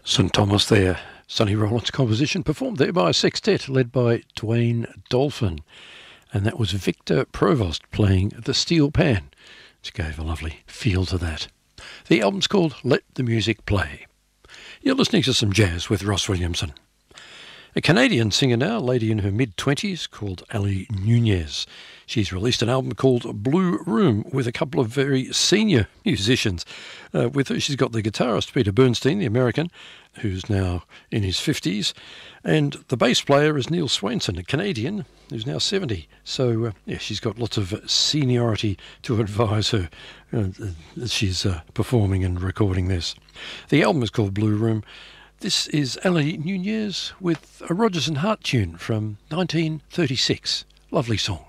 St Thomas there, Sonny Rollins' composition, performed there by a sextet led by Dwayne Dolphin. And that was Victor Provost playing the steel pan, which gave a lovely feel to that. The album's called Let the Music Play. You're listening to some jazz with Ross Williamson. A Canadian singer now, a lady in her mid-20s called Ali Nunez. She's released an album called Blue Room with a couple of very senior musicians. With her, she's got the guitarist Peter Bernstein, the American, who's now in his 50s, and the bass player is Neil Swainson, a Canadian, who's now 70. So, she's got lots of seniority to advise her as she's performing and recording this. The album is called Blue Room. This is Ali Nunez with a Rodgers and Hart tune from 1936. Lovely song.